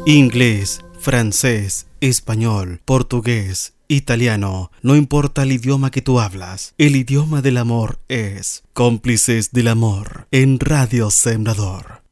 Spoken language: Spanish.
Inglés, francés, español, portugués, italiano, no importa el idioma que tú hablas, el idioma del amor es Cómplices del Amor en Radio Sembrador.